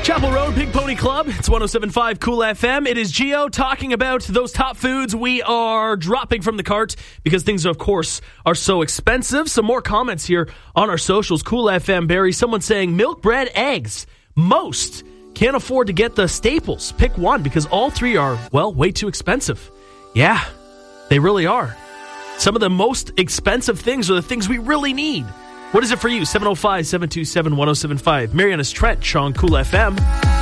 Chapel Road, Big Pony Club. It's 107.5 Cool FM. It is Gio talking about those top foods we are dropping from the cart because things, of course, are so expensive. Some more comments here on our socials. Cool FM, Barry. Someone saying milk, bread, eggs. Most can't afford to get the staples. Pick one because all three are, well, way too expensive. Yeah, they really are. Some of the most expensive things are the things we really need. What is it for you? 705-727-1075. Mariana's Trench on Cool FM.